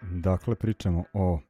Dakle, pričamo o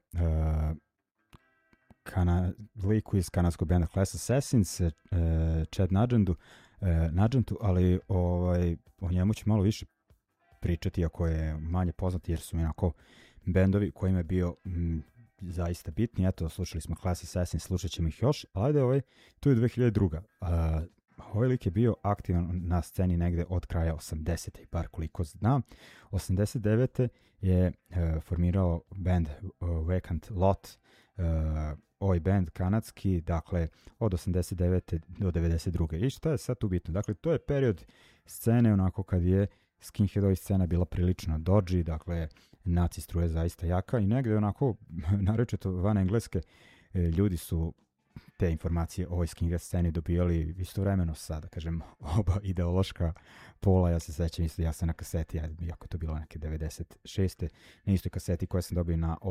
liku iz kanadskog benda Class Assassins, Chad Nugentu, ali o njemu ću malo više pričati, ako je manje poznat, jer su onako bendovi kojima je bio zaista bitni. Eto, slušali smo Class Assassins, slušat ćemo ih još, ali ajde, tu je 2002. Ovaj lik je bio aktivan na sceni negde od kraja 80. bar koliko znam. 89. je formirao band Vacant Lot, ovaj band kanadski, dakle od 89. do 92. I šta je sad tu bitno? Dakle, to je period scene onako kad je skinheadovi scena bila prilično dodgy, dakle naci struja zaista jaka i negde onako, naročito van engleske, ljudi su te informacije o ovoj skinhead sceni dobijali istovremeno sa, da kažem, oba ideološka pola. Ja se sećam isto, ja sam na kaseti, iako je to bilo neke 96. na istoj kaseti koja sam dobio na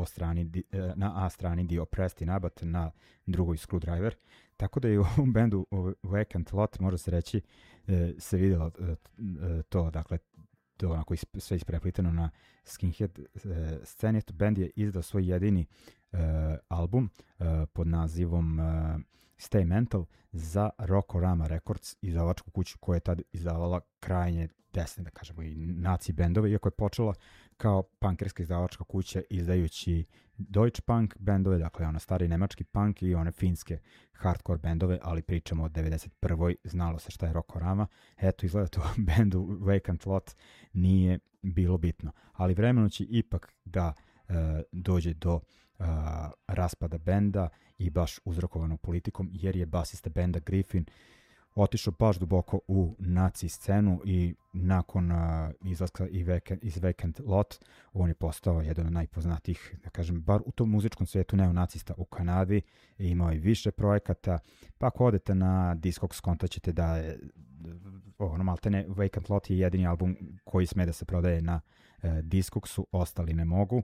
A strani The Oppressed in Abbott, na drugoj Screwdriver. Tako da je u ovom bendu Vacant Lot, može se reći, se vidjelo to, dakle, to onako sve ispreplitano na skinhead sceni. Band je izdao svoj jedini album pod nazivom Stay Mental za Rockorama Records, izdavačku kuću koja je tad izdavala krajnje desne, da kažemo, i naci bendove, iako je počela kao punkerska izdavačka kuća izdajući Deutsche Punk bendove, dakle ono stari nemački punk i one finske hardcore bendove, ali pričamo o 91. znalo se šta je Rockorama. Eto, izgleda to bendu Vacant Lot nije bilo bitno, ali vremeno će ipak da dođe do raspada benda i baš uzrokovano politikom, jer je basista benda Griffin otišao baš duboko u naci scenu i nakon izlaska iz Vacant Lot on je postao jedan od najpoznatijih, da kažem, bar u tom muzičkom svijetu neonacista u Kanadi. Imao je više projekata, pa ako odete na Discogs skontaćete da je maltene Vacant Lot je jedini album koji sme da se prodaje na Discogsu, ostali ne mogu.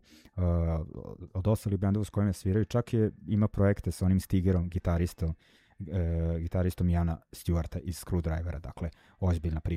Od ostalih bendova s kojima sviraju, čak ima projekte sa onim Stigerom, gitaristom Jana Stewarta iz Screwdrivera, dakle ozbiljna priča.